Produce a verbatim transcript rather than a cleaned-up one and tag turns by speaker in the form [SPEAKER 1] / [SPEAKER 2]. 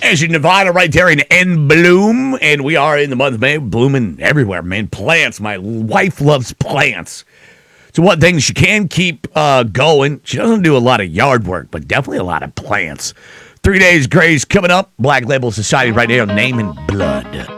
[SPEAKER 1] As your Nevada right there in N Bloom, and we are in the month of May, blooming everywhere, man. Plants. My wife loves plants. So one thing she can keep uh, going, she doesn't do a lot of yard work, but definitely a lot of plants. Three Days Grace coming up. Black Label Society right here, Name and Blood.